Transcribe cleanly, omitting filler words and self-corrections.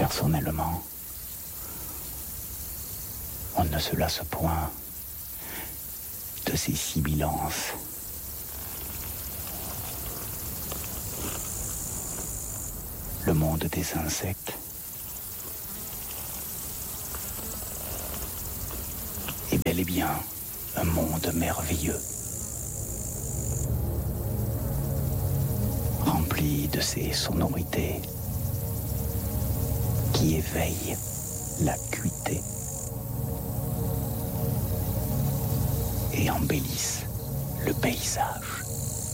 Personnellement, on ne se lasse point de ces sibilances. Le monde des insectes est bel et bien un monde merveilleux, rempli de ces sonorités qui éveillent l'acuité et embellissent le paysage.